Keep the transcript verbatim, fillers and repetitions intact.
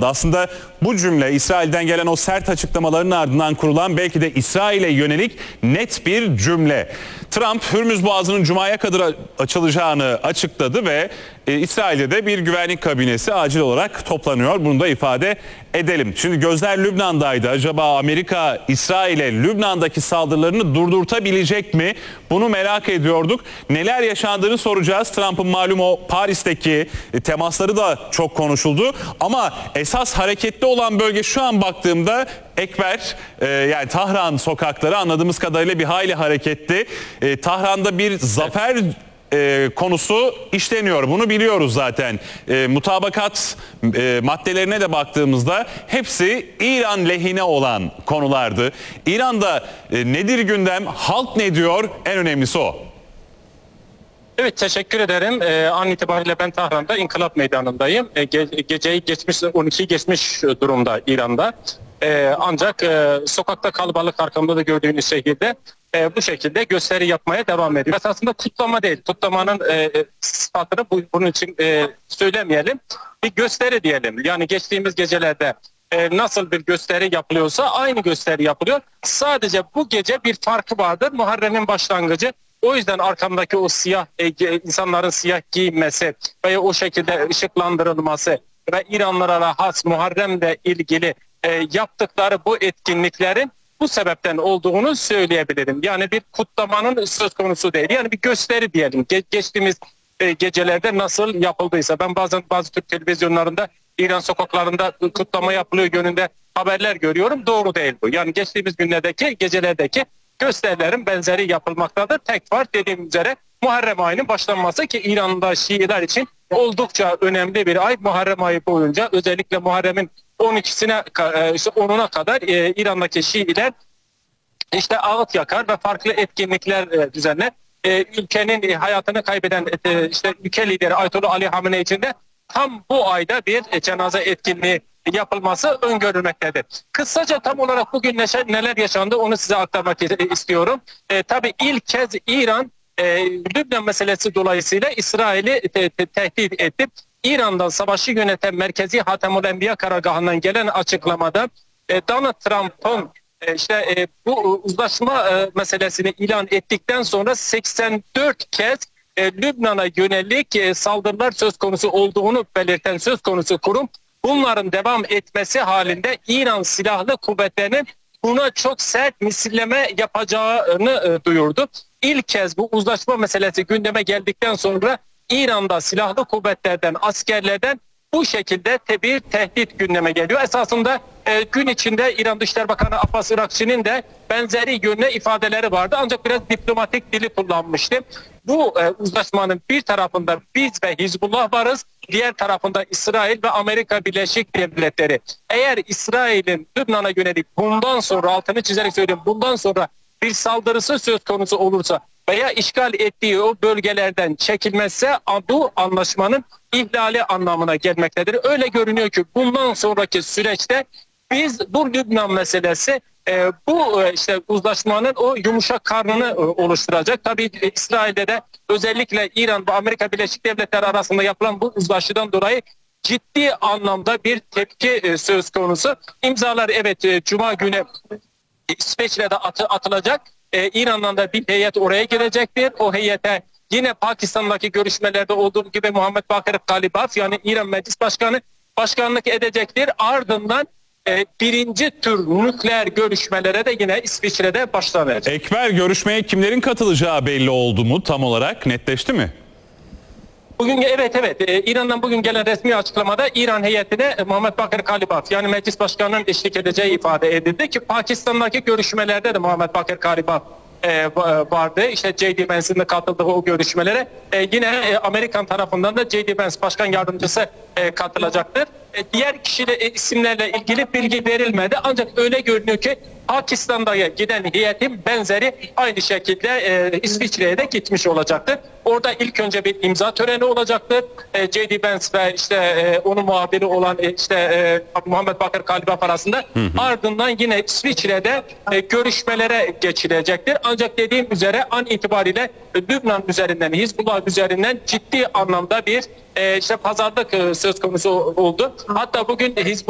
açıklandı. Aslında bu cümle İsrail'den gelen o sert açıklamaların ardından kurulan belki de İsrail'e yönelik net bir cümle. Trump Hürmüz Boğazı'nın Cuma'ya kadar açılacağını açıkladı ve e, İsrail'de de bir güvenlik kabinesi acil olarak toplanıyor. Bunu da ifade edelim. Şimdi gözler Lübnan'daydı. Acaba Amerika İsrail'e Lübnan'daki saldırılarını durdurtabilecek mi? Bunu merak ediyorduk. Neler yaşandığını soracağız. Trump'ın malum o Paris'teki e, temasları da çok konuşuldu. Ama esas hareketli olan bölge şu an baktığımda Ekber, e, yani Tahran sokakları anladığımız kadarıyla bir hayli hareketli. E, Tahran'da bir zafer e, konusu işleniyor. Bunu biliyoruz zaten. E, mutabakat e, maddelerine de baktığımızda hepsi İran lehine olan konulardı. İran'da e, nedir gündem? Halk ne diyor? En önemlisi o. Evet, teşekkür ederim. Ee, an itibariyle ben Tahran'da İnkılap Meydanı'ndayım. Ee, ge- geceyi geçmiş, on ikiyi geçmiş durumda İran'da. Ee, ancak e, sokakta kalabalık, arkamda da gördüğünüz şekilde e, bu şekilde gösteri yapmaya devam ediyor. Esasında kutlama değil, kutlamanın e, sıfatını bu, bunun için e, söylemeyelim. Bir gösteri diyelim. Yani geçtiğimiz gecelerde e, nasıl bir gösteri yapılıyorsa aynı gösteri yapılıyor. Sadece bu gece bir farkı vardır. Muharrem'in başlangıcı. O yüzden arkamdaki o siyah e, insanların siyah giyinmesi veya o şekilde ışıklandırılması ve İranlılara has Muharrem'le ilgili e, yaptıkları bu etkinliklerin bu sebepten olduğunu söyleyebilirim. Yani bir kutlamanın söz konusu değil. Yani bir gösteri diyelim. Ge- geçtiğimiz e, gecelerde nasıl yapıldıysa, ben bazen bazı Türk televizyonlarında İran sokaklarında kutlama yapılıyor yönünde haberler görüyorum. Doğru değil bu. Yani geçtiğimiz günlerdeki, gecelerdeki gösterilerin benzeri yapılmaktadır. Tek fark dediğim üzere Muharrem ayının başlanması ki İran'da Şiiler için oldukça önemli bir ay. Muharrem ayı boyunca özellikle Muharrem'in on ikisine işte onuna kadar e, İran'daki Şiiler işte ağıt yakar ve farklı etkinlikler e, düzenler. E, ülkenin hayatını kaybeden e, işte ülke lideri Ayetullah Ali Hamenei için de tam bu ayda bir e, cenaze etkinliği yapılması öngörülmektedir. Kısaca tam olarak bugün neler yaşandı onu size aktarmak istiyorum. E, tabii ilk kez İran e, Lübnan meselesi dolayısıyla İsrail'i te- te- tehdit etti. İran'dan savaşı yöneten Merkezi Hatemül Enbiya karargahından gelen açıklamada e, Donald Trump'ın e, işte e, bu uzlaşma e, meselesini ilan ettikten sonra seksen dört kez e, Lübnan'a yönelik e, saldırılar söz konusu olduğunu belirten söz konusu kurum bunların devam etmesi halinde İran Silahlı Kuvvetleri'nin buna çok sert misilleme yapacağını e, duyurdu. İlk kez bu uzlaşma meselesi gündeme geldikten sonra İran'da silahlı kuvvetlerden, askerlerden bu şekilde bir tehdit gündeme geliyor. Esasında e, gün içinde İran Dışişleri Bakanı Abbas Irakçı'nın da benzeri yönde ifadeleri vardı. Ancak biraz diplomatik dili kullanmıştı. Bu e, uzlaşmanın bir tarafında biz ve Hizbullah varız. Diğer tarafında İsrail ve Amerika Birleşik Devletleri. Eğer İsrail'in Lübnan'a yönelik bundan sonra altını çizerek söyleyeyim bundan sonra bir saldırısı söz konusu olursa veya işgal ettiği o bölgelerden çekilmezse bu anlaşmanın ihlali anlamına gelmektedir. Öyle görünüyor ki bundan sonraki süreçte biz bu Lübnan meselesi e, bu e, işte uzlaşmanın o yumuşak karnını e, oluşturacak. Tabii e, İsrail'de de özellikle İran ve Amerika Birleşik Devletleri arasında yapılan bu uzlaşıdan dolayı ciddi anlamda bir tepki e, söz konusu. İmzalar evet e, Cuma günü İsveç'te atı, atılacak. Ee, İran'dan da bir heyet oraya girecektir. O heyete yine Pakistan'daki görüşmelerde olduğu gibi Muhammed Bakır Kalibaf yani İran Meclis Başkanı başkanlık edecektir. Ardından e, birinci tür nükleer görüşmelere de yine İsviçre'de başlanacak. Ekber, görüşmeye kimlerin katılacağı belli oldu mu tam olarak? Netleşti mi? Bugün evet evet ee, İran'dan bugün gelen resmi açıklamada İran heyetine Muhammed Bakır Kalibaf yani Meclis Başkanı'nın eşlik edeceği ifade edildi ki Pakistan'daki görüşmelerde de Muhammed Bakır Kalibaf e, vardı. İşte J D Vance'in de katıldığı o görüşmelere e, yine e, Amerikan tarafından da J D Vance Başkan Yardımcısı e, katılacaktır. E, diğer kişiyle e, isimlerle ilgili bilgi verilmedi ancak öyle görünüyor ki Pakistan'da giden heyetin benzeri aynı şekilde e, İsviçre'ye de gitmiş olacaktır. Orada ilk önce bir imza töreni olacaktır. E, J D Vance ve işte e, onun muhabiri olan e, işte e, Muhammed Bakır Kalibaf arasında hı hı. Ardından yine İsviçre'de e, görüşmelere geçilecektir. Ancak dediğim üzere an itibariyle e, Lübnan üzerinden, Hizbullah üzerinden ciddi anlamda bir e, işte pazarlık e, söz konusu oldu. Hatta bugün Hizbullah